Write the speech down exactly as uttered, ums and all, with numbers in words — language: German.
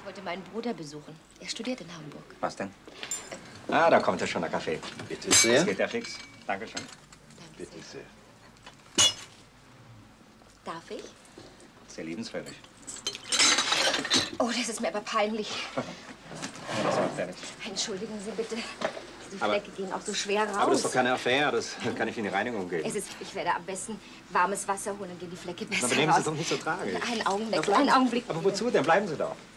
Ich wollte meinen Bruder besuchen. Er studiert in Hamburg. Was denn? Ah, da kommt ja schon der Kaffee. Bitte sehr. Das geht ja fix. Dankeschön. Danke Bitte sehr. sehr. Darf ich? Sehr liebenswürdig. Oh, das ist mir aber peinlich. Das macht ja nichts. Entschuldigen Sie bitte. Die Aber- Flecke gehen auch so schwer raus. Aber das ist doch keine Affäre. Das kann ich in die Reinigung geben. Es ist, ich werde am besten warmes Wasser holen, dann gehen die Flecke besser Aber nehmen raus. Sie doch nicht so tragisch. Einen Augenblick, Na, bleiben einen Sie- Augenblick. Aber wozu denn? Bleiben Sie doch.